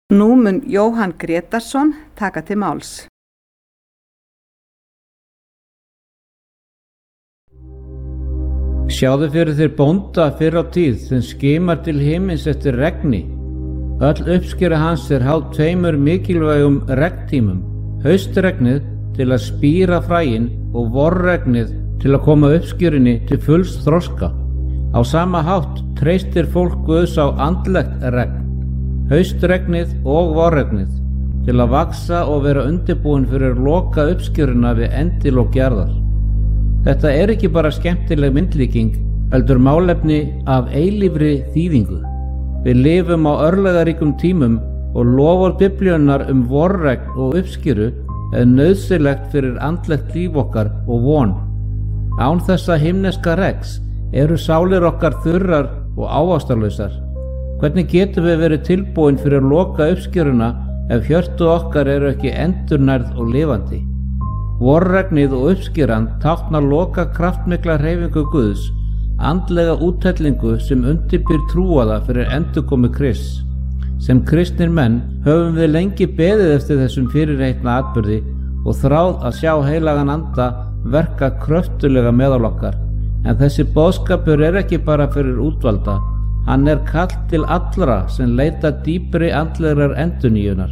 Nú mun Jóhann Grétarsson taka til máls. Sjáðu fyrir þér bónda fyrr á tíð sem skimar til himins eftir regni. Öll uppskera hans háð tveimur mikilvægum regntímum, haustregnið til að spíra fræin og vorregnið til að koma uppskerinni til fulls þroska. Á sama hátt treystir fólk Guðs á andlegt regn, haustregnið og vorregnið, til að vaxa og vera undirbúin fyrir loka uppskeruna við endilok jarðar. Þetta ekki bara skemmtileg myndlíking, heldur málefni af eilífri þýðingu. Við lifum á örlagaríkum tímum og loforð Biblíunnar vorregn og uppskeru nauðsynlegt fyrir andlegt líf okkar og von. Án þessa himneska regns eru sálir okkar þurrar og ávaxtarlausar. Hvernig getum við verið tilbúin fyrir loka uppskeruna ef hjörtu okkar eru ekki endurnærð og lifandi? Vorregnið og uppskeran táknar loka kraftmikla hreyfingu Guðs, andlega úthellingu sem undirbýr trúaða fyrir endurkomu Krists. Sem kristnir menn höfum við lengi beðið eftir þessum fyrirheitna atburði og þráð að sjá heilagan anda verka kröftulega meðal okkar. En þessi boðskapur ekki bara fyrir útvalda, hann kall til allra sem leita dýpri andlegrar endurnýjunar.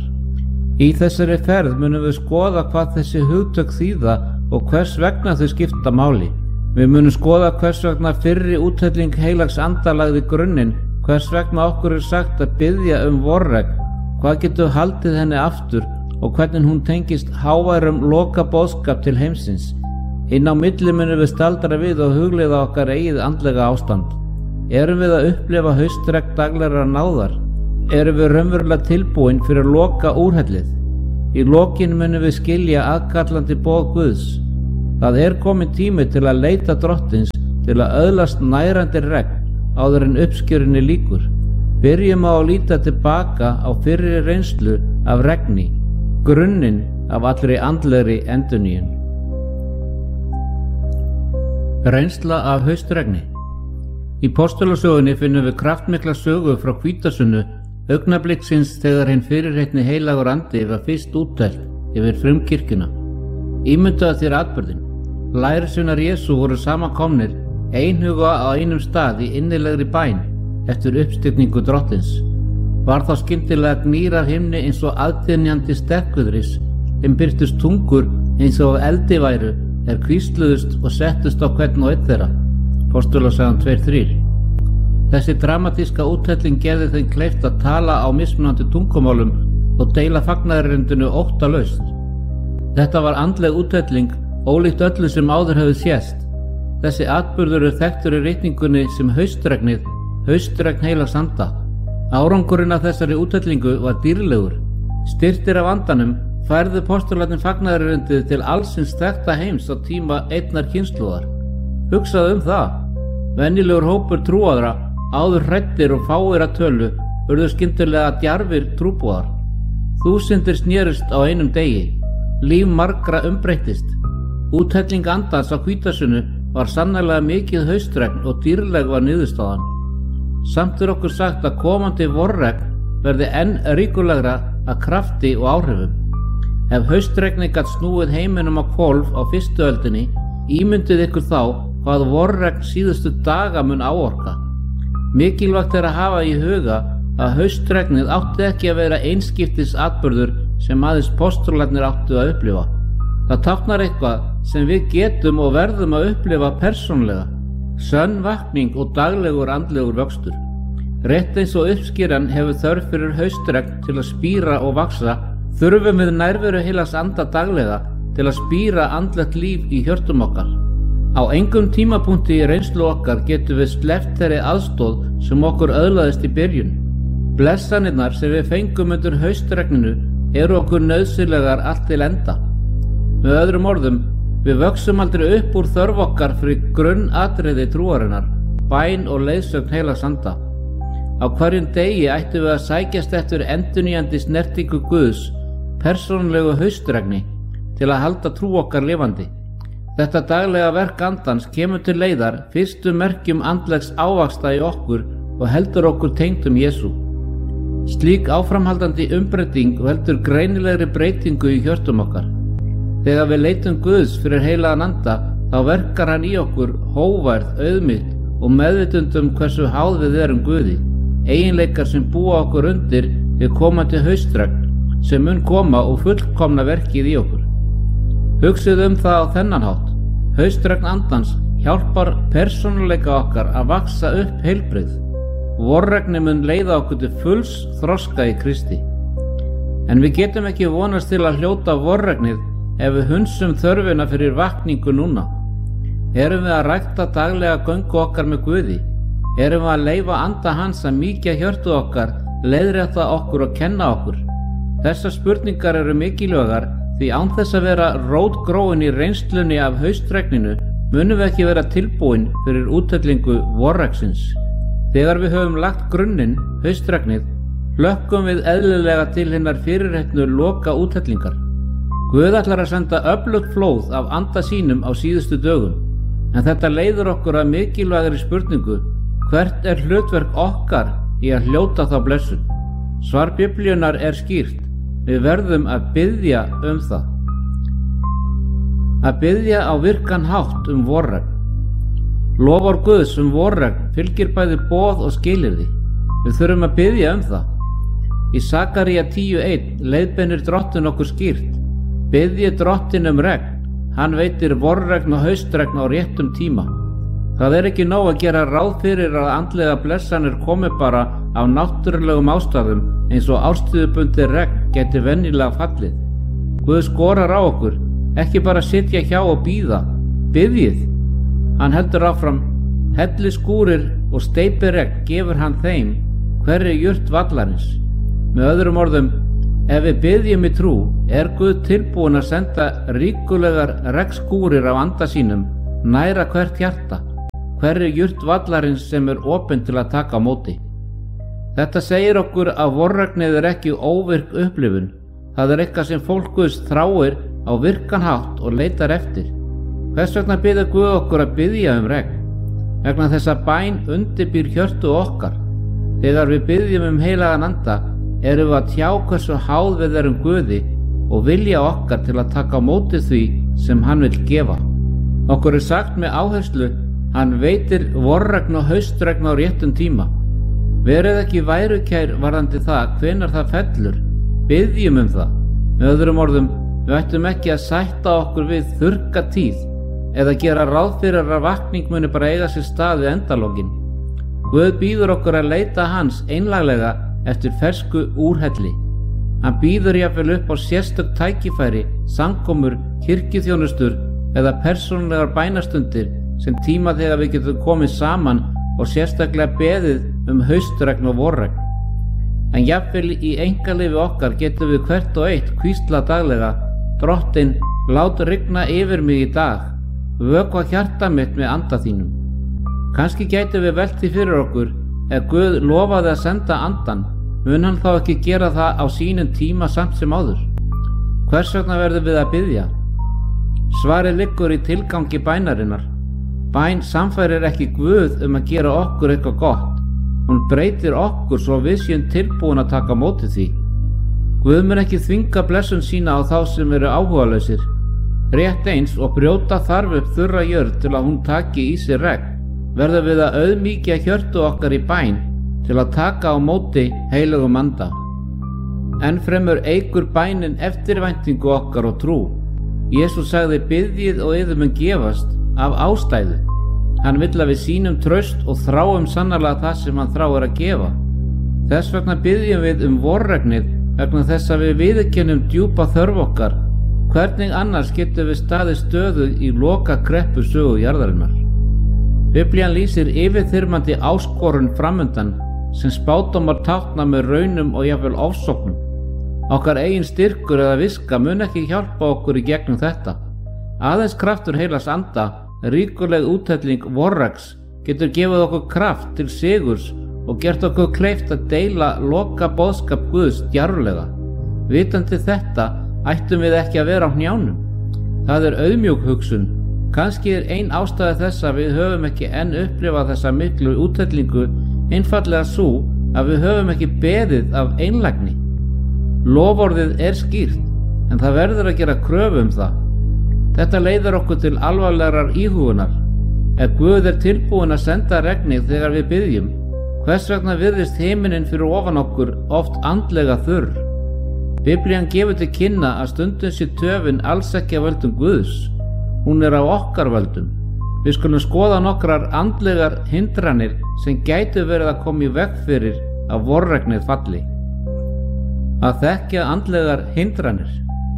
Í þessari ferð munum við skoða hvað þessi hugtök þýða og hvers vegna þau skipta máli. Við munum skoða hvers vegna fyrri úthelling heilags anda lagði grunninn, hvers vegna okkur sagt að biðja vorregn, hvað getur haldið henni aftur og hvernig hún tengist háværum loka boðskap til heimsins. Inn á milli munum við staldra við og hugleiða okkar eigið andlega ástand. Erum við að upplifa haustregn daglegrar náðar? Erum við raunverulega tilbúin fyrir loka úrhellið? Í lokin munum við skilja aðkallandi boð Guðs. Það komin tími til að leita drottins, til að öðlast nærandi regn áður en uppskerinni lýkur. Byrjum á að líta tilbaka á fyrri reynslu af regni, grunninn af allri andlegri endurnýjun. Reynsla af haustregni. Í postulasögunni finnum við kraftmikla sögu frá Hvítasunnu, augnabliksins þegar hinn fyrirheitni heilagur andi var fyrst úttelt yfir frumkirkjuna. Ímyndaðu þér atburðinn. Lærisveinar Jesú voru samankomnir einhuga á einum stað í innilegri bæn eftir uppstigningu drottins. Var þá skyndilega gnýr af himni eins og aðdynjandi sterkviðris, þeim birtust tungur eins og af eldi væru hvísluðust og settust á hvern og einn þeirra. Postulasagan 2:3. Þessi dramatíska úthelling gerði þeim kleift að tala á mismunandi tungumálum og deila fagnaðarerindinu óttalaust. Þetta var andleg úthelling, ólíkt öllu sem áður hefði sést. Þessi atburður þekktur í ritningunni sem haustregnið, haustregn heilags anda. Árangurinn af þessari úthellingu var dýrlegur. Styrktir af andanum færðu postularnir fagnaðarerindið til allsins þekkta heims á tíma einnar kynslóðar. Hugsaðu það. Venjulegur hópur trúaðra, áður hræddir og fáir að tölu, urðu skyndilega djarfir trúboðar. Þúsundir snerust á einum degi. Líf margra umbreyttist. Úthelling andans á Hvítasunnu var sannarlega mikið haustregn og dýrleg var niðurstaðan. Samt okkur sagt að komandi vorregn verði enn ríkulegra að krafti og áhrifum. Ef haustregni gat snúið heiminum á hvolf á fyrstu öldinni, ímyndið ykkur þá hvað vorregn síðustu daga mun áorka. Mikilvægt að hafa í huga að haustregnið átti ekki að vera einskiptis atburður sem aðeins postularnir áttu að upplifa. Það táknar eitthvað sem við getum og verðum að upplifa persónlega, sönn vakning og daglegur andlegur vöxtur. Rétt eins og uppskeran hefur þörf fyrir haustregn til að spíra og vaxa, þurfum við nærveru heilags anda daglega til að spíra andlegt líf í hjörtum okkar. Á engum tímapunkti í reynslu okkar getum við sleppt þeirri aðstoð sem okkur öðlaðist í byrjun. Blessanirnar sem við fengum undir haustregninu eru okkur nauðsynlegar allt til enda. Með öðrum orðum, við vöxum aldrei upp úr þörf okkar fyrir grunnatriði trúarinnar, bæn og leiðsögn heilags anda. Á hverjum degi ættum við að sækjast eftir endurnýjandi snertingu Guðs, persónulegu haustregni, til að halda trú okkar lifandi. Þetta daglega verk andans kemur til leiðar fyrstu merkjum andlegs ávaxta í okkur og heldur okkur tengdum Jesú. Slík áframhaldandi umbreyting veldur greinilegri breytingu í hjörtum okkar. Þegar við leitum Guðs fyrir heilagan anda, þá verkar hann í okkur hógværð, auðmýkt og meðvitund hversu háð við erum Guði, eiginleikar sem búa okkur undir við komandi haustregn sem mun koma og fullkomna verkið í okkur. Hugsið það á þennan hátt. Haustregn andans hjálpar persónuleika okkar að vaxa upp heilbrigð. Vorregni mun leiða okkur til fulls þroska í Kristi. En við getum ekki vonast til að hljóta vorregnið ef við hunsum þörfina fyrir vakningu núna. Erum við að rækta daglega göngu okkar með Guði? Erum við að leyfa anda hans að mýkja hjörtu okkar, leiðrétta okkur og kenna okkur? Þessar spurningar eru mikilvægar því án þess að vera rótgróin í reynslunni af haustregninu munum við ekki vera tilbúin fyrir úthellingu vorregsins. Þegar við höfum lagt grunninn, haustregnið, hlökkum við eðlilega til hinnar fyrirheitnu loka úthellingar. Guð ætlar að senda öflugt flóð af anda sínum á síðustu dögum, en þetta leiðir okkur að mikilvægri spurningu: hvert er hlutverk okkar í að hljóta þá blessun? Svar Biblíunnar er skýrt: við verðum að biðja það. Að biðja á virkan hátt vorregn. Lofar Guðs vorregn fylgir bæði boð og skilyrði. Við þurfum að biðja það. Í Sakaría 10:1 leiðbeinir Drottinn okkur skýrt: biðjið Drottinn regn, hann veitir vorregn og haustregn á réttum tíma. Það er ekki nóg að gera ráð fyrir að andlega blessanir komi bara af náttúrulegum ástæðum eins og árstíðubundið regn geti venjulega fallið. Guð skorar á okkur, ekki bara sitja hjá og bíða, biðjið. Hann heldur áfram: helli skúrir og steypi regn gefur hann þeim, hverri jurt vallarins. Með öðrum orðum, ef við biðjum í trú, er Guð tilbúin að senda ríkulegar regnskúrir af anda sínum, næra hvert hjarta, hverri jurt vallarins sem er opin til að taka á móti. Þetta segir okkur að vorregnið er ekki óvirk upplifun. Það er eitthvað sem fólk Guðs þráir á virkan hátt og leitar eftir. Hvers vegna biður Guð okkur að biðja regn? Vegna þess að bæn undirbýr hjörtu okkar. Þegar við biðjum heilagan anda, erum við að tjá hversu háð við erum Guði og vilja okkar til að taka á móti því sem hann vill gefa. Okkur er sagt með áherslu: hann veitir vorregn og haustregn á réttum tíma. Verið ekki værukær varðandi það hvenær það fellur. Biðjum það. Með öðrum orðum, við ættum ekki að sætta okkur við þurrka tíð eða gera ráð fyrir að vakning muni bara eiga sér stað við endalókin. Guð býður okkur að leita hans einlaglega eftir fersku úrhelli. Hann býður jafnvel upp á sérstök tækifæri, samkomur, kirkjuþjónustur eða persónulegar bænastundir sem tíma þegar við getum komið saman og sérstaklega beðið haustregn og vorregn. En jafnvel í einkalífi okkar getum við hvert og eitt hvísla daglega: Drottinn, lát rigna yfir mig í dag, vökva hjarta mitt með anda þínum. Kannski gætum við velt því fyrir okkur: ef Guð lofaði að senda andan, mun hann þá ekki gera það á sínum tíma samt sem áður? Hvers vegna verðum við að biðja? Svarið liggur í tilgangi bænarinnar. Bæn samfærir ekki Guð að gera okkur eitthvað gott. Hún breytir okkur svo við séum tilbúin að taka á móti því. Guð mun ekki þvinga blessun sína á þá sem eru áhugalausir. Rétt eins og brjóta þarf upp þurra jörð til að hún taki í sig regn, verðum við að auðmýkja hjörtu okkar í bæn til að taka á móti heilögum anda. Ennfremur eykur bænin eftirvæntingu okkar og trú. Jesús sagði: biðjið og yður mun gefast, af ástæðu. Hann vill að við sýnum traust og þráum sannarlega það sem hann þráir að gefa. Þess vegna biðjum við vorregnið, vegna þess að við viðurkennum djúpa þörf okkar. Hvernig annars getum við staðið stöðu í loka kreppu sögu jarðarinnar? Biblían lýsir yfirþyrmandi áskorun framundan sem spádómar tákna með raunum og jafnvel ofsóknum. Okkar eigin styrkur eða viska mun ekki hjálpa okkur í gegnum þetta. Aðeins kraftur heilags anda, ríkuleg úthelling vorregs, getur gefið okkur kraft til sigurs og gert okkur kleift að deila loka boðskap Guðs djarflega. Vitandi þetta ættum við ekki að vera á hnjánum. Það er auðmjúk hugsun. Kannski er ein ástæða þess að við höfum ekki enn upplifað þessa miklu úthellingu einfaldlega sú að við höfum ekki beðið af einlægni. Loforðið er skýrt, en það verður að gera kröfu það. Þetta leiðir okkur til alvarlegrar íhugunar. Ef Guð er tilbúinn að senda regnið þegar við biðjum, hvers vegna virðist himinninn fyrir ofan okkur oft andlega þurr? Biblían gefur til kynna að stundum sé töfin alls ekki af völdum Guðs. Hún er af okkar völdum. Við skulum skoða nokkrar andlegar hindranir sem gætu verið að koma í veg fyrir að vorregnið falli. Að þekkja andlegar hindranir.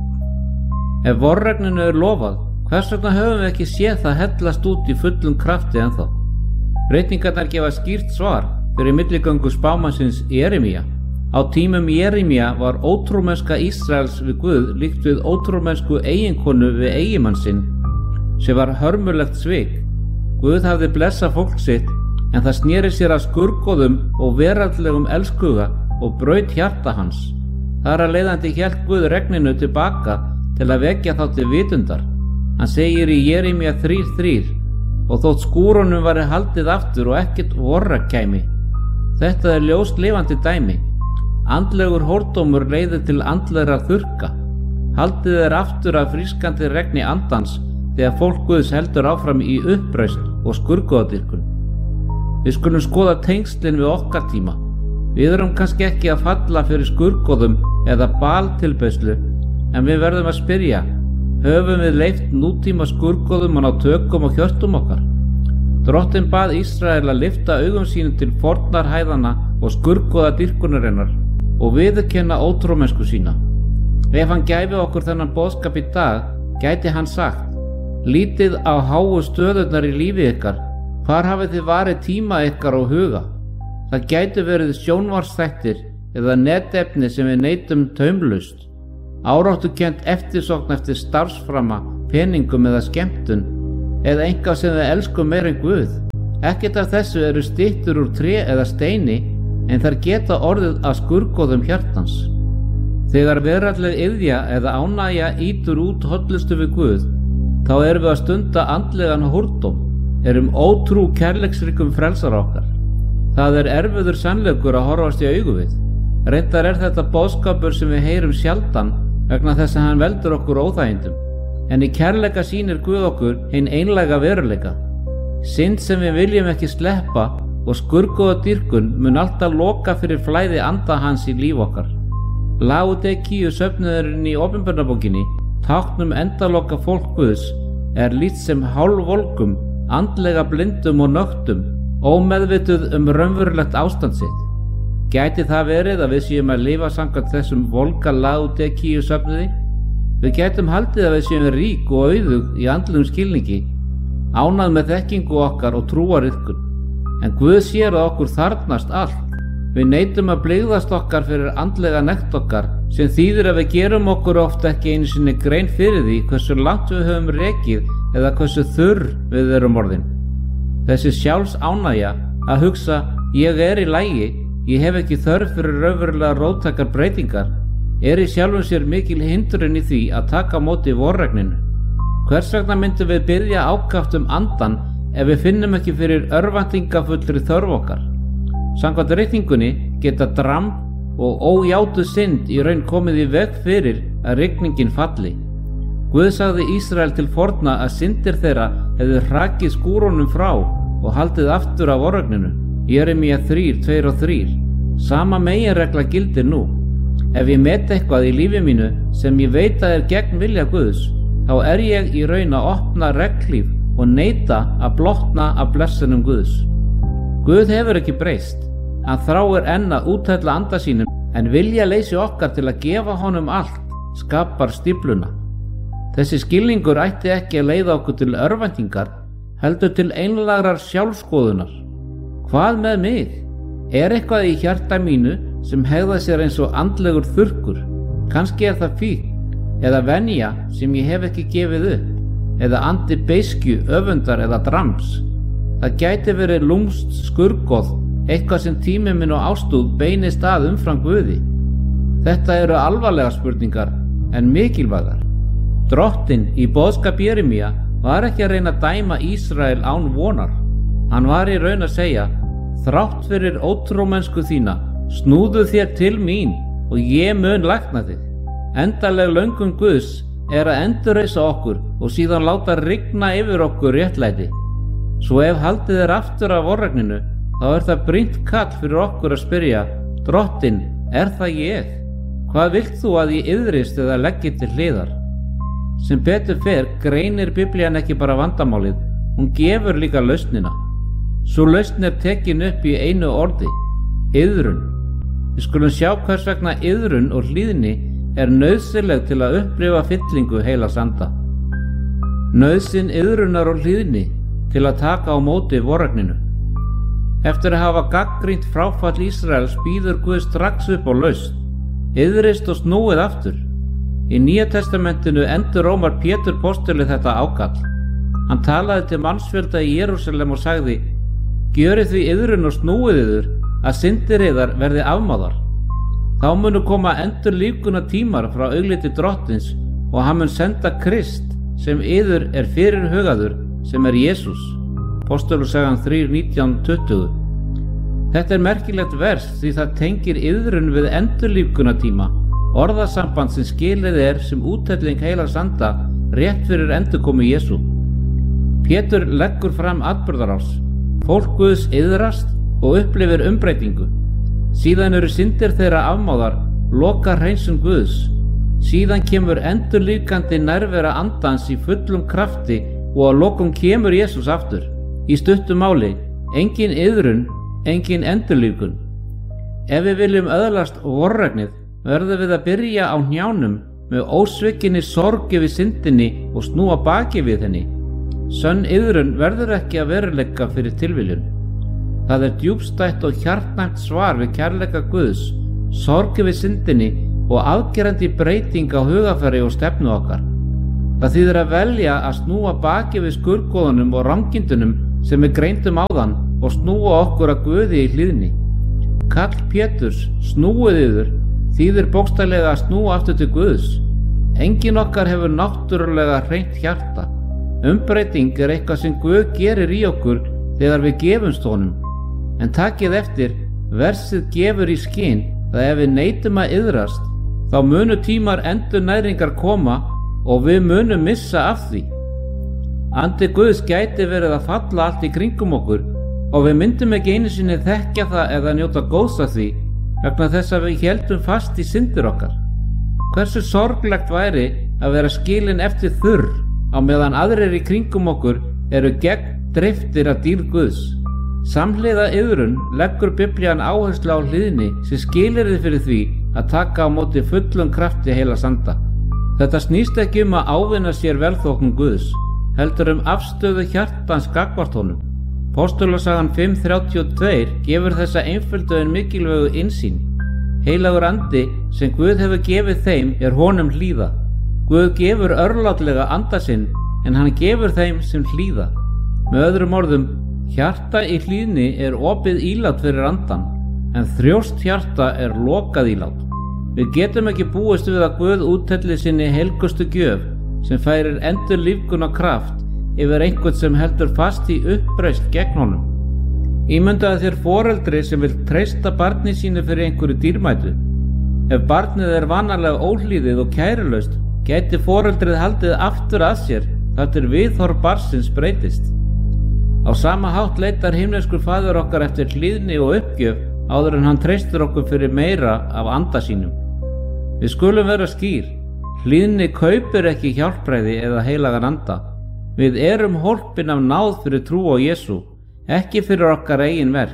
Ef vorregninu er lofað, hvers vegna höfum við ekki séð það hellast út í fullum krafti ennþá? Breytingarnar gefa skýrt svar fyrir milligöngu spámannsins Jeremía. Á tímum Jeremía var ótrúmennska Ísraels við Guð líkt við ótrúmennsku eiginkonu við eiginmann sinn, sem var hörmulegt svik. Guð hafði blessað fólk sitt, en það sneri sér að skurgoðum og veraldlegum elskuga og braut hjarta hans. Þar að leiðandi hélt Guð regninu tilbaka til að vekja þá til vitundar. Hann segir í Jeremía 3:3: og þótt skúrunum væri haldið aftur og ekkert vorregn kæmi. Þetta er ljóst lifandi dæmi. Andlegur hórdómur leiðir til andlegra þurrka. Haldið er aftur af frískandi regni andans þegar fólk Guðs heldur áfram í uppreisn og skurgoðadýrkun. Við skulum skoða tengslin við okkar tíma. Við erum kannski ekki að falla fyrir skurgoðum eða baltilbeiðslu, en við verðum að spyrja: höfum við leyft nútíma skurgoðum að ná tökum á hjörtum okkar? Drottinn bað Ísrael að lyfta augum sínum til fornarhæðanna og skurgoðadýrkunarinnar og viðurkenna ótrúmennsku sína. Ef hann gæfi okkur þennan boðskap í dag, gæti hann sagt: lítið á háu stöðurnar í lífi ykkar, hvar hafið þið varið tíma ykkar og huga? Það gæti verið sjónvarpsþættir eða netefni sem við neytum taumlaust, áráttukennt eftirsókn eftir starfsframa, peningum eða skemmtun, eða eitthvað sem við elskum meira en Guð. Ekkert af þessu eru styttur úr tré eða steini, en þær geta orðið að skurgoðum hjartans. Þegar veraldleg iðja eða ánægja ýtur út hollustu við Guð, þá erum við að stunda andlegan hórdóm, erum ótrú kærleiksríkum frelsara okkar. Það er erfiður sannleikur að horfast í augu við. Reyndar er þetta boðskapur sem við heyrum sjaldan vegna þess að hann veldur okkur óþægindum. En í kærleika sýnir Guð okkur hinn einlæga veruleika. Synd sem við viljum ekki sleppa og skurgoðadýrkun mun alltaf loka fyrir flæði anda hans í líf okkar. Laodíkíu söfnuðurinn í Opinberunarbókinni, táknum endaloka fólk Guðs, er lýst sem hálfvolgum, andlega blindum og nöktum, ómeðvituð raunverulegt ástand sitt. Gæti það verið að við séum að lifa samkvæmt þessum volga Laodíkíu söfnuði? Við gætum haldið að við séum rík og auðug í andlegum skilningi, ánað með þekkingu okkar og trúariðkun. En Guð sér að okkur þarfnast allt. Við neitum að blygðast okkar fyrir andlega nekt okkar, sem þýðir að við gerum okkur oft ekki einu sinni grein fyrir því hversu langt við höfum rekið eða hversu þurr við erum orðin. Þessi sjálfsánægja að hugsa: ég er í lagi, ég hef ekki þörf fyrir raunverulega róttækar breytingar, er í sjálfum sér mikil hindrun í því að taka á móti vorregninu. Hvers vegna myndum við biðja ákaft andan ef við finnum ekki fyrir örvæntingafullri þörf okkar? Samkvæmt reikningunni geta dramb og ójátuð synd í raun komið í veg fyrir að rigningin falli. Guð sagði Ísrael til forna að syndir þeirra hefðu hrakið skúrunum frá og haldið aftur af vorregninu. Jeremía 3:2-3. Sama meginregla gildir nú. Ef ég met eitthvað í lífi mínu sem ég veit að er gegn vilja Guðs, þá er ég í raun að opna regnhlíf og neita að blotna af blessunum Guðs. Guð hefur ekki breyst. Hann þráir enn að úthella anda sínum, en vilja leysi okkar til að gefa honum allt skapar stífluna. Þessi skilningur ætti ekki að leiða okkur til örvæntingar, heldur til einlægrar sjálfskoðunar. Hvað með mig? Er eitthvað í hjarta mínu sem hegða sér eins og andlegur þurrkur? Kannski er það fíkn eða venja sem ég hef ekki gefið upp, eða andi beiskju, öfundar eða drams. Það gæti verið lúmst skurgoð, eitthvað sem tími minn og ástúð beinist að umfram Guði. Þetta eru alvarlegar spurningar en mikilvægar. Drottinn í boðskap Jeremía var ekki að reyna að dæma Ísrael án vonar. Hann var í raun að segja: þrátt fyrir ótrúmennsku þína Snúðu þér til mín og ég mun lækna þig. Endanleg löngun Guðs er að endurreisa okkur og síðan láta rigna yfir okkur réttlæti. Svo ef haldið er aftur af vorregninu, þá er það brýnt kall fyrir okkur að spyrja: Drottinn, er það ég? Hvað vilt þú að ég iðrist eða leggi til hliðar? Sem betur fer greinir Biblían ekki bara vandamálið, hún gefur líka lausnina. Sú lausn er tekin upp í einu orði: iðrun. Við skulum sjá hvers vegna iðrun og hlýðni er nauðsynleg til að upplifa fyllingu heilags anda. Nauðsyn iðrunar og hlýðni til að taka á móti vorregninu. Eftir að hafa gagnrýnt fráfall Ísraels býður Guð strax upp á lausn: iðrist og snúið aftur. Í Nýja testamentinu endurómar Pétur postuli þetta ákall. Hann talaði til mannsfjölda í Jerúsalem og sagði: Gjörið því iðrun og snúið yður að syndir yðar verði afmáðar. Þá munu koma endurlífgunar tímar frá augliti Drottins og hann mun senda Krist sem yður er fyrirhugaður, sem er Jesús. Postulusagan 3:19-20. Þetta er merkilegt vers því það tengir iðrun við endurlífgunartíma, orðasamband sem skilið er sem úthelling heilags anda rétt fyrir endurkomu Jesú. Pétur leggur fram atburðarás. Fólk Guðs iðrast og upplifir umbreytingu. Síðan eru syndir þeirra afmáðar, loka hreinsun Guðs. Síðan kemur endurlífgandi nærvera andans í fullum krafti og að lokum kemur Jesús aftur. Í stuttu máli, engin iðrun, engin endurlífgun. Ef við viljum öðlast vorregnið, verðum við að byrja á hnjánum með ósvikinni sorg yfir syndinni og snúa baki við henni. Sönn iðrun verður ekki að veruleika fyrir tilviljun. Það er djúpstætt og hjartnæmt svar við kærleika Guðs, sorg yfir syndinni og afgerandi breyting á hugafæri og stefnu okkar. Það þýðir að velja að snúa baki við skurðgoðunum og rangindunum sem við greindum áðan og snúa okkur að Guði í hlýðni. Kall Péturs, snúið yður, þýðir bókstaflega að snúa aftur til Guðs. Engin okkar hefur náttúrulega hreint hjarta. Umbreyting er eitthvað sem Guð gerir í okkur þegar við gefumst honum. En takið eftir, versið gefur í skyn að ef við neitum að iðrast, þá munu tímar endurnæringar koma og við munum missa af því. Andi Guðs gæti verið að falla allt í kringum okkur og við myndum ekki einu sinni þekkja það eða njóta góðs af því vegna þess að við héldum fast í syndir okkar. Hversu sorglegt væri að vera skilin eftir þurr á meðan aðrir í kringum okkur eru gegn dreiftir af dýrð Guðs. Samhliða iðrun leggur Biblían áherslu á hlýðni sem skilyrði fyrir því að taka á móti fullum krafti heilags anda. Þetta snýst ekki um að ávinna sér velþóknun Guðs, heldur afstöðu hjartans gagnvart honum. Postulasagan 5:32 gefur þessa einföldu en mikilvægu innsýn. Heilagur andi sem Guð hefur gefið þeim er honum hlýða. Guð gefur örlátlega anda sinn en hann gefur þeim sem hlýða. Með öðrum orðum, hjarta í hlýðni er opið ílát fyrir andan, en þrjóst hjarta er lokað ílát. Við getum ekki búist við að Guð úthelli sinni helgustu gjöf sem færir endurlífgun og kraft yfir einhvern sem heldur fast í uppreisn gegn honum. Ímyndaðu þér foreldri sem vil treysta barni sínu fyrir einhverju dýrmætu. Ef barnið er vanalega óhlýðið og kærulaust, gæti foreldrið haldið aftur að sér þar til viðhorf barnsins breytist. Á sama hátt leitar himneskur faðir okkar eftir hlýðni og uppgjöf áður en hann treystir okkur fyrir meira af anda sínum. Við skulum vera skýr. Hlýðni kaupir ekki hjálpræði eða heilagan anda. Við erum hólpin af náð fyrir trú á Jesú, ekki fyrir okkar eigin verk.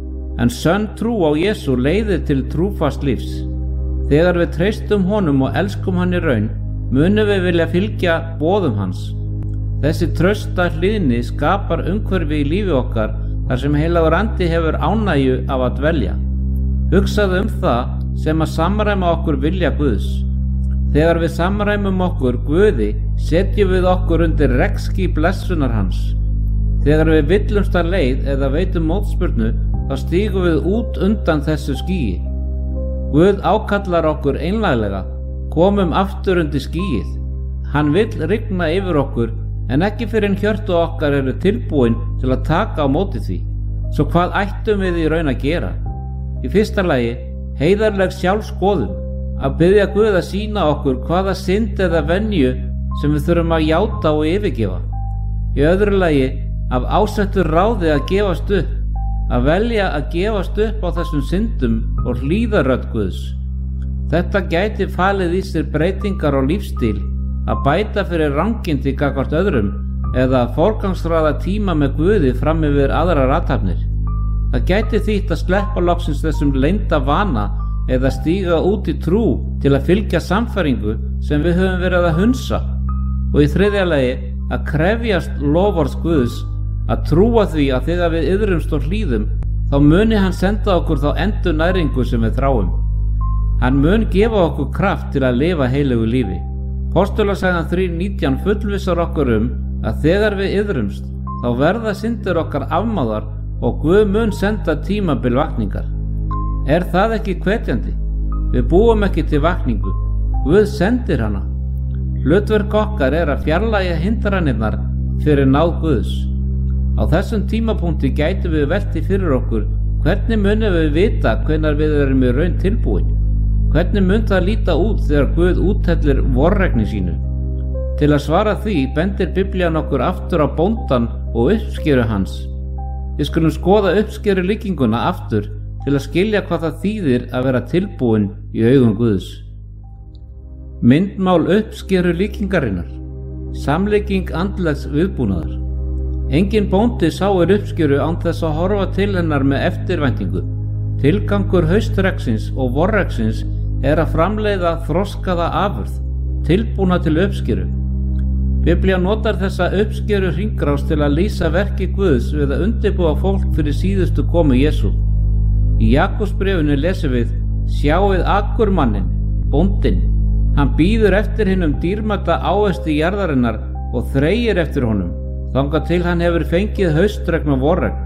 En sönn trú á Jesú leiðir til trúfast lífs. Þegar við treystum honum og elskum hann í raun, munum við vilja fylgja boðum hans. Þessi trausta hlýðni skapar umhverfi í lífi okkar þar sem heilagur andi hefur ánægju af að dvelja. Hugsaðu það sem að samræma okkur vilja Guðs. Þegar við samræmum okkur Guði, setjum við okkur undir regnský blessunar hans. Þegar við villumst að leið eða veitum mótspyrnu, þá stígum við út undan þessu skýi. Guð ákallar okkur einlæglega, komum aftur undir skýið. Hann vill rigna yfir okkur, en ekki fyrir en hjörtu okkar eru tilbúin til að taka á móti því. Svo hvað ættum við í raun að gera? Í fyrsta lagi, heiðarleg sjálfskoðun, að biðja Guð að sýna okkur hvaða synd eða venju sem við þurfum að játa og yfirgefa. Í öðru lagi, af ásettu ráði að gefast upp, að velja að gefast upp á þessum syndum og hlýða rödd Guðs. Þetta gæti falið í sér breytingar á lífstíl, að bæta fyrir rangindi gagnvart öðrum eða að forgangsraða tíma með Guði fram yfir aðrar athafnir. Það gæti þýtt að sleppa loksins þessum leynda vana eða stíga út í trú til að fylgja sannfæringu sem við höfum verið að hunsa. Og í þriðja lagi, að krefjast loforðs Guðs, að trúa því að þegar við iðrumst og hlýðum, þá muni hann senda okkur þá endurnæringu sem við þráum. Hann mun gefa okkur kraft til að lifa heilögu lífi. Postulasagan 3:19 fullvissar okkur að þegar við iðrumst, þá verða syndir okkar afmáðar og Guð mun senda tímabil vakningar. Er það ekki hvetjandi? Við búum ekki til vakningu. Guð sendir hana. Hlutverk okkar er að fjarlægja hindranirnar fyrir náð Guðs. Á þessum tímapunkti gætum við velti fyrir okkur hvernig munum við vita hvenær við erum í raun tilbúin. Hvernig mun það líta út þegar Guð úthellir vorregni sínu? Til að svara því bendir Biblían okkur aftur á bóndan og uppskeru hans. Við skulum skoða uppskeru líkinguna aftur til að skilja hvað það þýðir að vera tilbúin í augum Guðs. Myndmál uppskeru líkingarinnar. Samlíking andlegs viðbúnaðar. Engin bóndi sáir uppskeru án þess að horfa til hennar með eftirvæntingu. Tilgangur haustregsins og vorregsins er að framleiða þroskaða afurð, tilbúna til uppskeru. Biblía notar þessa uppskeru hringrás til að lýsa verki Guðs við að undirbúa fólk fyrir síðustu komu Jesú. Í Jakobsbréfinu lesum við: Sjáið akurmanninn, bóndinn. Hann bíður eftir hinum dýrmæta ávexti jarðarinnar og þreyir eftir honum, þangað til hann hefur fengið haustregn og vorregn.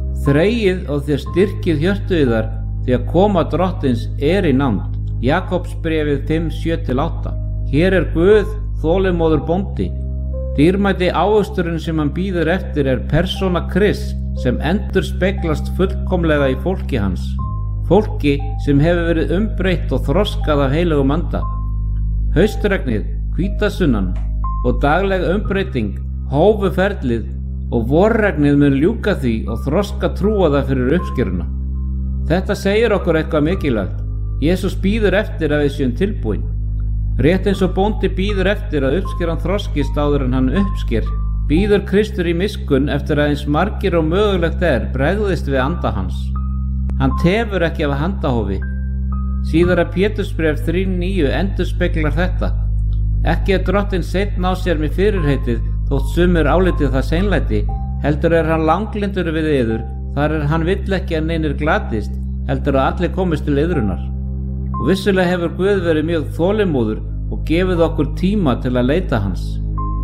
Þreyið og þér styrkið hjörtu yðar, því að koma drottins er í nánd. Jakobsbréfið 5:7-8. Hér er Guð, þolinmóður bóndi. Dýrmæti ávexturinn sem hann bíður eftir er persóna Krists sem endurspeglast fullkomlega í fólki hans. Fólki sem hefur verið umbreytt og þroskað af heilögum anda. Haustregnið, hvítasunnan og dagleg umbreyting hófu ferlið og vorregnið mun ljúka því og þroska trúaða fyrir uppskeruna. Þetta segir okkur eitthvað mikilvægt. Jesús bíður eftir að við séum tilbúin. Rétt eins og bóndi bíður eftir að uppskeran þroskist áður en hann uppsker, bíður Kristur í miskunn eftir að eins margir og mögulegt bregðist við anda hans. Hann tefur ekki af handahófi. Síðara Pétursbréf 3:9 endurspeglar þetta. Ekki er drottinn seinn á sér með fyrirheitið, þótt sumir álitið það seinlæti, heldur er hann langlyndur við yður, þar er hann vill ekki að neinir glatist, heldur að allir komist til iðrunar. Og vissulega hefur Guð verið mjög þolinmóður og gefið okkur tíma til að leita hans.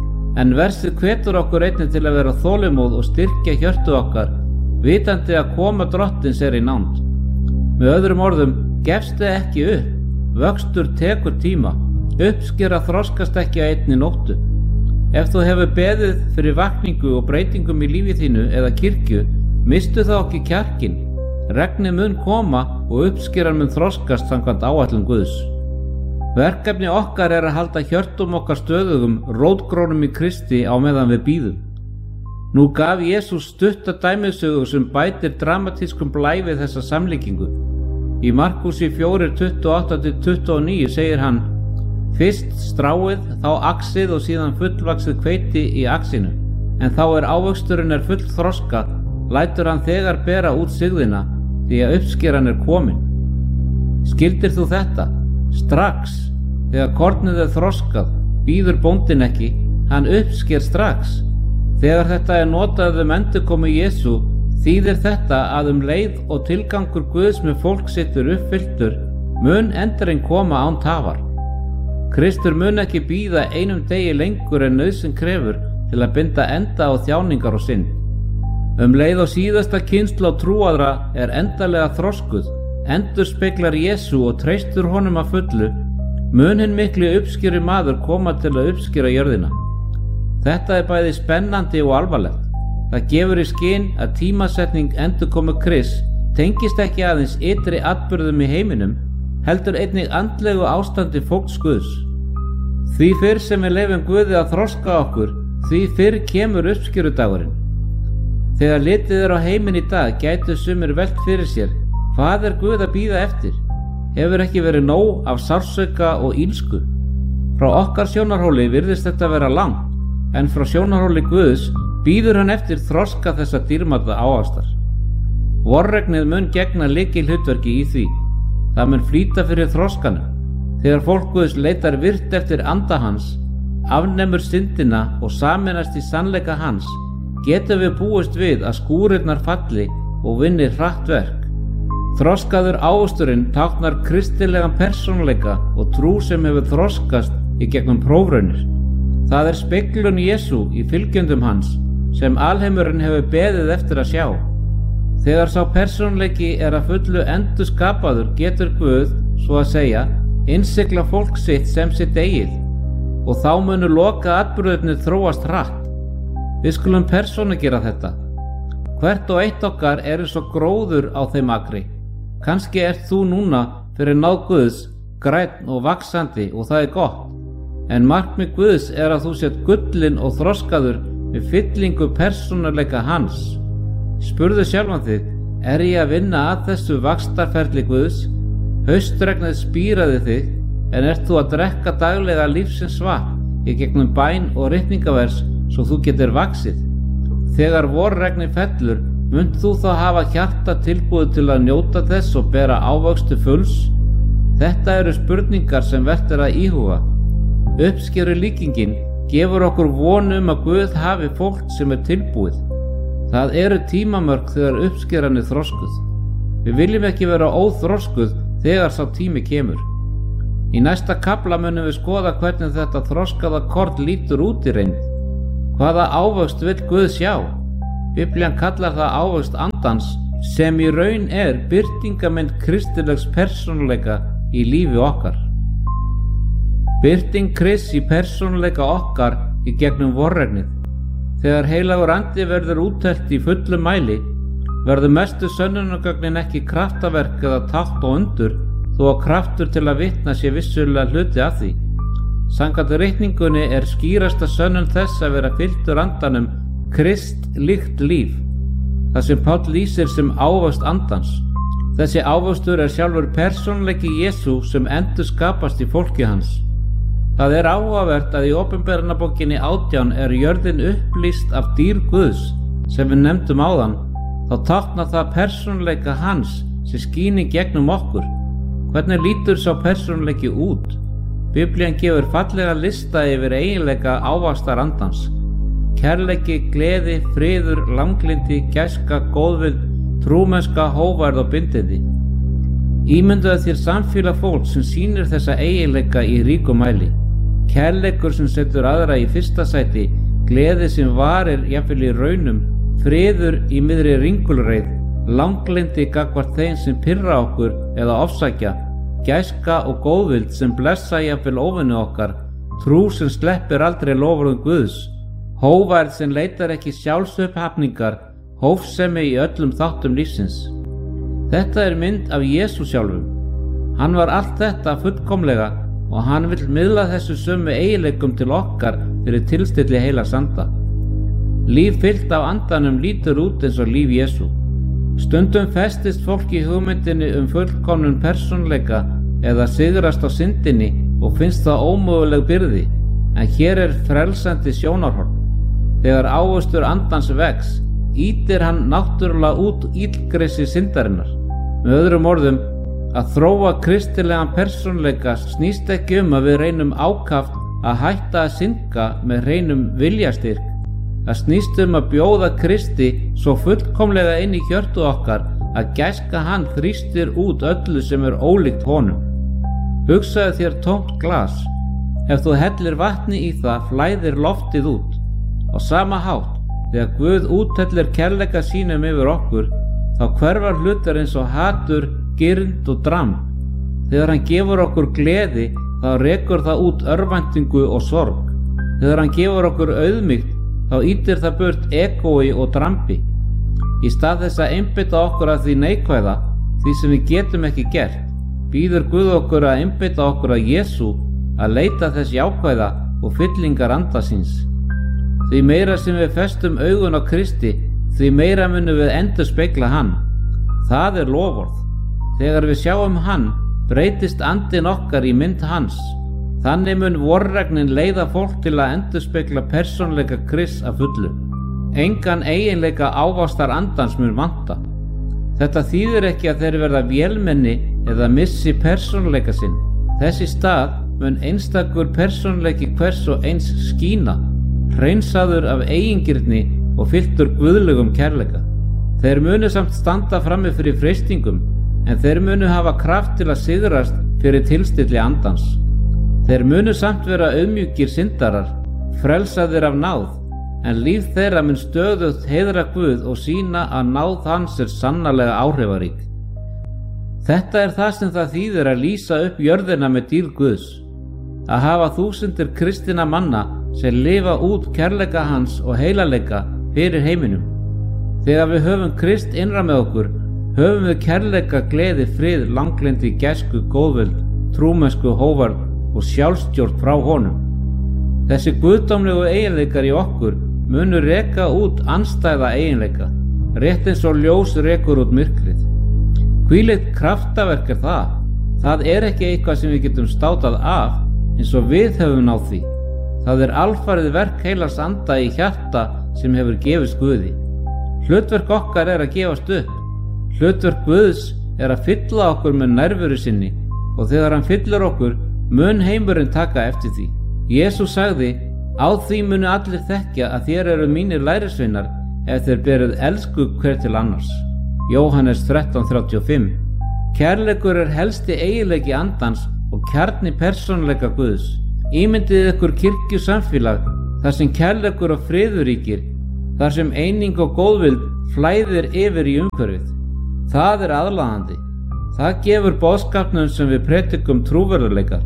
En versið hvetur okkur einnig til að vera þolinmóð og styrkja hjörtu okkar, vitandi að koma drottins er í nánd. Með öðrum orðum, gefstu ekki upp, vöxtur tekur tíma, uppskera þroskast ekki á einni nóttu. Ef þú hefur beðið fyrir vakningu og breytingum í lífi þínu eða kirkju, mistu þá ekki kjarkin. Regnið mun koma og uppskeran mun þroskast samkvæmt áætlun Guðs. Verkefni okkar er að halda hjörtum okkar stöðugum, rótgrónum í Kristi á meðan við bíðum. Nú gaf Jesús stutta dæmisögu sem bætir dramatískum blæ við þessa samlíkingu. Í Markúsi 4:28-29 segir hann: Fyrst stráið, þá axið og síðan fullvaxið hveiti í axinu, en þá ávöxturinn full þroska, lætur hann þegar bera út sigðina, því að uppskeran komin. Skildir þú þetta? Strax, þegar kornið þroskað, bíður bóndinn ekki, hann uppsker strax. Þegar þetta notað endurkomu Jesú, þýðir þetta að leið og tilgangur Guðs með fólk sittur uppfylltur, mun endurinn koma án tafar. Kristur mun ekki bíða einum degi lengur en nauðsyn krefur til að binda enda á þjáningar og synd. Leið og síðasta kynslóð trúaðra endalega þroskuð, endurspeglar Jesú og treystur honum að fullu, mun hinn mikli uppskeri maður koma til að uppskera jörðina. Þetta bæði spennandi og alvarlegt. Það gefur í skyn að tímasetning endurkomu Krists tengist ekki aðeins ytri atburðum í heiminum, heldur einnig andlegu ástandi fólks Guðs. Því fyrr sem við leyfum Guði að þroska okkur, því fyrr kemur uppskjörudagurinn. Þegar litið er á heiminn í dag gætu sumir velt fyrir sér, hvað er Guð að bíða eftir? Hefur ekki verið nóg af sársauka og ílsku? Frá okkar sjónarhóli virðist þetta vera langt, en frá sjónarhóli Guðs bíður hann eftir þroska þessa dýrmæta ávaxtar. Vorregnið mun gegna lykilhlutverki í því. Það mun flýta fyrir þroskanum. Þegar fólk Guðs leitar virt eftir anda hans, afnemur syndina og sameinast í sannleika hans, getum við búist við að skúrirnar falli og vinni hratt verk. Þroskaður ávöxturinn táknar kristilegan persónuleika og trú sem hefur þroskast í gegnum prófraunir. Það er speglun Jesú í fylgjendum hans sem alheimurinn hefur beðið eftir að sjá. Þegar sá persónuleiki er að fullu endurskapaður getur Guð, svo að segja, innsigla fólk sitt sem sitt eigið og þá munu loka atburðirnir þróast hratt. Við skulum persónu gera þetta. Hvert og eitt okkar er eins og gróður á þeim akri. Kannski ert þú núna fyrir náð Guðs grænn og vaxandi og það er gott. En markmið Guðs er að þú sért gullinn og þroskaður við fyllingu persónuleika hans. Spurðu sjálfan þig, er ég að vinna að þessu vaxtarferli Guðs? Haustregnið spíraði þig, en ert þú að drekka daglega lífsins vatn í gegnum bæn og ritningavers svo þú getur vaxið? Þegar vorregni fellur, munt þú þá hafa hjarta tilbúið til að njóta þess og bera ávöxtu fulls? Þetta eru spurningar sem vert er að íhuga. Uppskeru líkingin gefur okkur von að Guð hafi fólk sem er tilbúið. Það eru tímamörk þegar uppskeran er þroskuð. Við viljum ekki vera óþroskuð þegar sá tími kemur. Í næsta kafla munum við skoða hvernig þetta þroskaða kort lítur út í reynd. Hvaða ávöxt vill Guð sjá? Biblían kallar það ávöxt andans sem í raun er birtingamynd kristilegs persónuleika í lífi okkar. Birting Krists í persónuleika okkar í gegnum vorregnið. Þegar heilagur andi verður úttelt í fullum mæli, verður mestu sönnunargögnin ekki kraftaverk eða tákn og undur, þó að kraftur til að vitna sé vissulega hluti af því. Samkvæmt ritningunni er skýrasta sönnun þess að vera fylltur andanum kristlíkt líf, það sem Páll lýsir sem ávöxt andans. Þessi ávöxtur er sjálfur persónuleiki Jesú sem endur skapast í fólki hans. Það er áhugavert að í Opinberunarbókinni 18 er jörðin upplýst af dýr Guðs sem við nefndum áðan, þá táknar það persónuleika hans sem skín í gegnum okkur. Hvernig lítur sá persónuleiki út? Biblían gefur fallega lista yfir eiginleika ávaxtar andans. Kærleiki, gleði, friður, langlindi, gæska, góðvild, trúmennska, hógværð og bindindi. Ímyndaðu þér samfélag fólk sem sýnir þessa eiginleika í ríkum mæli. Kærleikur sem setur aðra í fyrsta sæti, gleði sem varir jafnvel í raunum, friður í miðri ringulreið, langlindi gagnvart þeim sem pirra okkur eða ofsækja, gæska og góðvild sem blessa jafnvel óvinni okkar, trú sem sleppir aldrei loforðum Guðs, hógværð sem leitar ekki sjálfsupphafningar, hófsemi í öllum þáttum lífsins. Þetta er mynd af Jesú sjálfum. Hann var allt þetta fullkomlega og hann vill miðla þessu sömu eiginleikum til okkar fyrir tilstilli heilags anda. Líf fyllt af andanum lítur út eins og líf Jesú. Stundum festist fólk í hugmyndinni fullkomnun persónuleika eða sigrast á syndinni og finnst það ómöguleg byrði, en hér er frelsandi sjónarhorn. Þegar ávöxtur andans vex, ýtir hann náttúrulega út illgresi syndarinnar. Með öðrum orðum, að þróa kristilegan persónuleika snýst ekki að við reynum ákaft að hætta að synda með hreinum viljastyrk. Það snýst að bjóða Kristi svo fullkomlega inn í hjörtu okkar að gæska hann þrýstir út öllu sem er ólíkt honum. Hugsaðu þér tómt glas. Ef þú hellir vatni í það, flæðir loftið út. Á sama hátt, þegar Guð úthellir kærleika sínum yfir okkur, þá hverfar hlutar eins og hatur, girnd og dramb. Þegar hann gefur okkur gleði, þá rekur það út örvæntingu og sorg. Þegar hann gefur okkur auðmýkt, þá ýtir það burt egói og drambi. Í stað þess að einbeita okkur að því neikvæða, því sem við getum ekki gert, býður Guð okkur að einbeita okkur að Jesú, að leita þess jákvæða og fyllingar anda síns. Því meira sem við festum augun á Kristi, því meira munum við endurspegla hann. Það er loforð. Þegar við sjáum hann, breytist andinn okkar í mynd hans. Þannig mun vorregnin leiða fólk til að endurspegla persónleika Krists að fullu. Engan eiginleika ávastar andans mun vanta. Þetta þýðir ekki að þeir verða vélmenni eða missi persónleika sinn. Þess í stað mun einstakur persónleiki hvers og eins skína, hreinsaður af eigingirni og fylltur guðlegum kærleika. Þeir munu samt standa frammi fyrir freistingum, en þeir munu hafa kraft til að sigrast fyrir tilstilli andans. Þeir munu samt vera auðmjúkir syndarar, frelsaðir af náð, en líf þeirra mun stöðugt heiðra Guð og sýna að náð hans er sannarlega áhrifarík. Þetta er það sem það þýðir að lýsa upp jörðina með dýrð Guðs, að hafa þúsundir kristinna manna sem lifa út kærleika hans og heilaleika fyrir heiminum. Þegar við höfum Krist innra með okkur, höfum við kærleika, gleði, frið, langlyndi, gæsku, góðvild, trúmennsku, hóvarð og sjálfstjórn frá honum. Þessi guðdómlegu eiginleikar í okkur munu reka út andstæða eiginleika, rétt eins og ljós rekur út myrkrið. Hvílíkt kraftaverk er það? Það er ekki eitthvað sem við getum státað af eins og við höfum náð því. Það er alfarið verk heilags anda í hjarta sem hefur gefist Guði. Hlutverk okkar er að gefast upp. Hlutverk Guðs er að fylla okkur með nærveru sinni og þegar hann fyllir okkur mun heimurinn taka eftir því. Jesús sagði, á því munu allir þekkja að þér eru mínir lærisveinar ef þeir berið elsku hver til annars. Jóhannes 13:35. Kærleikur er helsti eiginleiki andans og kjarni persónleika Guðs. Ímyndið ykkur kirkjusamfélag þar sem kærleikur og friður ríkir, þar sem eining og góðvild flæðir yfir í umhverfið. Það er aðlaðandi. Það gefur boðskapnum sem við predikum trúverðuleika.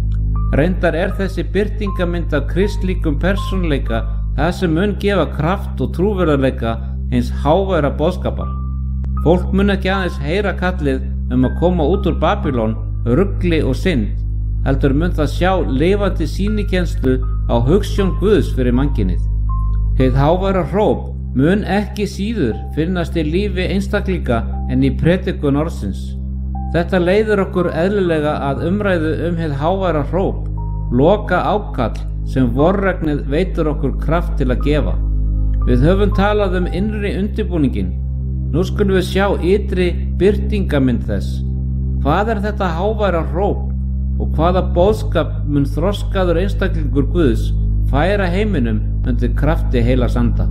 Reyndar er þessi birtingamynd af kristlíkum persónleika það sem mun gefa kraft og trúverðuleika eins háværa boðskapar. Fólk mun ekki aðeins heyra kallið að koma út úr Babylon, rugli og synd, heldur mun það sjá lifandi sýnikenslu á hugsjón Guðs fyrir mannkynið. Hið háværa hróp mun ekki síður finnast í lífi einstaklinga en í predikun orðsins. Þetta leiðir okkur eðlilega að umræðu hið háværa hróp, loka ákall sem vorregnið veitir okkur kraft til að gefa. Við höfum talað innri undirbúningin. Nú skulum við sjá ytri birtingamynd þess. Hvað er þetta háværa hróp og hvaða boðskap mun þroskaður einstaklingur Guðs færa heiminum undir krafti heilags anda?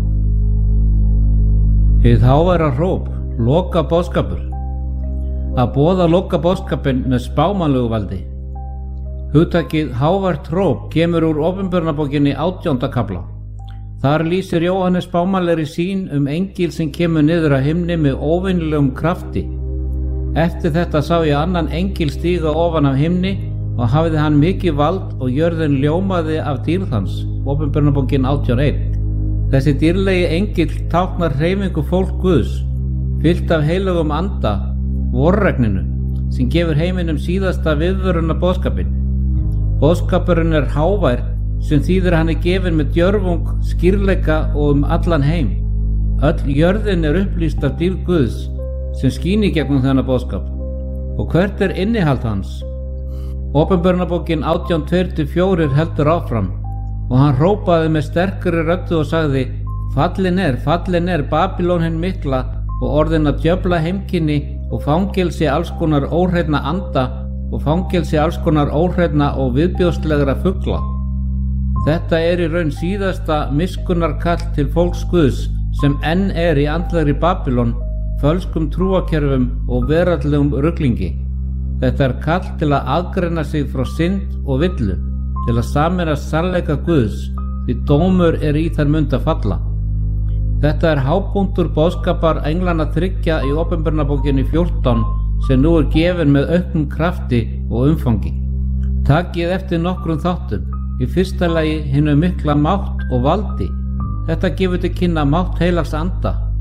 Hið háværa hróp, loka boðskapur. Að boða loka boðskapinn með spámanlegu valdi. Hugtakið hávært hróp kemur úr Opinberunarbókinni 18. kafla. Þar lýsir Jóhannes spámanlegri sýn engil sem kemur niður að himni með óvenjulegum krafti. Eftir þetta sá ég annan engil stíga ofan af himni og hafði hann mikið vald og jörðin ljómaði af dýrð hans. Opinberunarbókin 18:1. Þessi dýrlegi engil táknar hreyfingu fólk Guðs, fyllt af heilögum anda, vorregninu, sem gefur heiminum síðasta viðvöruna boðskapinn. Boðskapurinn er hávær, sem þýðir hann er gefinn með djörfung, skýrleika og allan heim. Öll jörðin er upplýst af dýrð Guðs, sem skín í gegnum þennan boðskap. Og hvert er innihald hans? Opinberunarbókin 18:2-4 heldur áfram, og hann hrópaði með sterkri röddu og sagði, fallin er Babylon hin mikla og orðin að djöfla heimkynni og fangelsi alls konar óhreinna anda og fangelsi alls konar óhreinna og viðbjóðslegra fugla. Þetta er í raun síðasta miskunnarkall til fólks Guðs sem enn er í andlegri Babylon, fölskum trúakerfum og veraldlegum ruglingi. Þetta er kall til að aðgreina sig frá synd og villu, til að sameinast sannleika Guðs, því dómur er í þær mund að falla. Þetta er hápunktur boðskapar englanna 3 í Opinberunarbókinni 14 sem nú er gefin með auknum krafti og umfangi. Takið eftir nokkrum þáttum. Í fyrsta lagi hinu mikla mátt og valdi. Þetta gefur til kynna mátt heilags anda.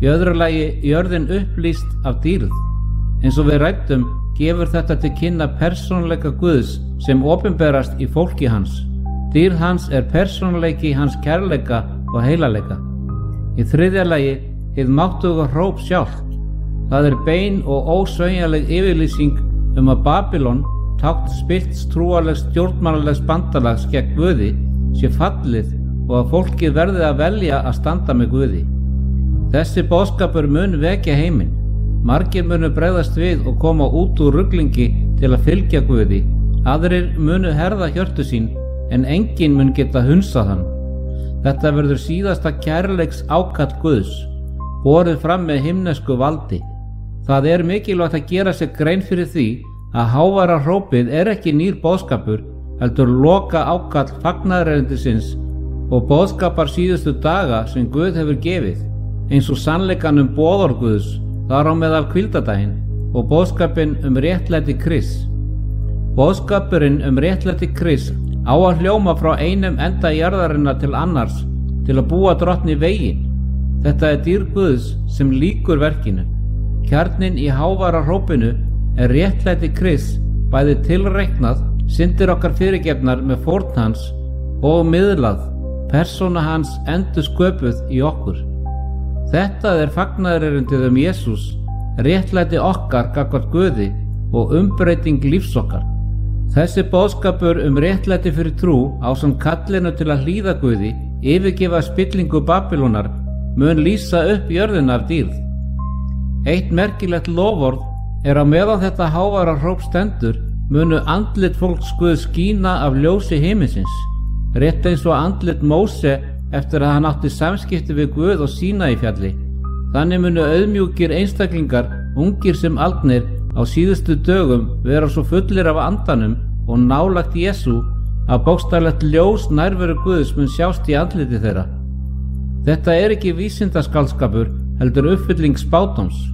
Í öðru lagi jörðin upplýst af dýrð. Eins og við ræddum gefur þetta til kynna persónuleika Guðs sem opinberast í fólki hans. Dýrð hans persónuleiki hans kærleika og heilaleika. Í þriðja lagi hið máttuga hróp sjálft. Það bein og ósveigjanleg yfirlýsing að Babylon, tákn spillts trúarlegs stjórnmálalegs bandalags gegn Guði, sé fallið og að fólkið verði að velja að standa með Guði. Þessi boðskapur mun vekja heiminn. Margir munu bregðast við og koma út úr ruglingi til að fylgja Guði. Aðrir munu herða hjörtu sín, en enginn mun geta hunsað hann. Þetta verður síðasta kærleiks ákall Guðs, borið fram með himnesku valdi. Það mikilvægt að gera sér grein fyrir því að hávara hrópið ekki nýr boðskapur, heldur loka ákall fagnaðarerindisins og boðskapar síðustu daga sem Guð hefur gefið, eins og sannleikann boðorð Guðs, þar á meðal hvíldardaginn, og boðskapinn réttlæti Krists. Boðskapurinn réttlæti Krists á að hljóma frá einum enda jarðarinnar til annars til að búa drottni veginn. Þetta dýrð Guðs sem lýkur verkinu. Kjarninn í hávara hrópinu réttlæti Krists, bæði tilreiknað, syndir okkar fyrirgefnar með fórn hans og miðlað, persóna hans endursköpuð í okkur. Þetta fagnaðarerindið Jesús, réttlæti okkar gagnvart Guði og umbreyting lífs okkar. Þessi boðskapur réttlæti fyrir trú ásamt kallinu til að hlýða Guði, yfirgefa spillingu Babylónar, mun lýsa upp jörðina af dýrð. Eitt merkilegt loforð á meðan þetta hávara hróp stendur, munu andlit fólks Guðs skína af ljósi himinsins, rétt eins og andlit Móse eftir að hann átti samskipti við Guð og Sínaífjalli. Þannig munu auðmjúkir einstaklingar, ungir sem aldnir, á síðustu dögum vera svo fullir af andanum og nálægt Jesú að bókstaflegt ljós nærveru Guðs mun sjást í andliti þeirra. Þetta ekki vísindaskaldskapur, heldur uppfylling spádóms.